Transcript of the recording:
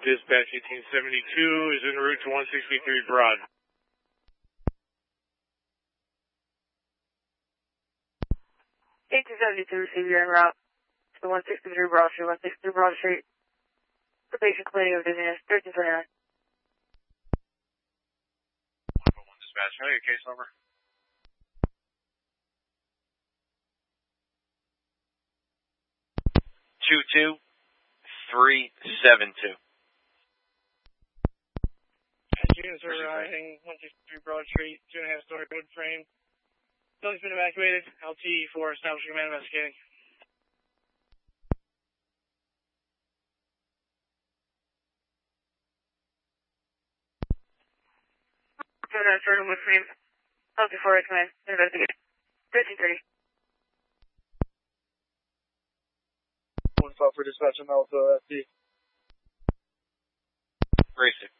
Dispatch 1872 is en route to 163 Broad. 1872, receive your en route to 163 Broad Street, 163 Broad Street. The patient clinic of dizziness, 1329. 111 Dispatch, can I get a case number? 22372. Units are arriving, 163 Broad Street, 2.5-story wood frame. Building's been evacuated. LT for establishing command investigating. Story wood frame. LT for command investigating. 1330. 1 call for dispatch on Alpha FD. Racing.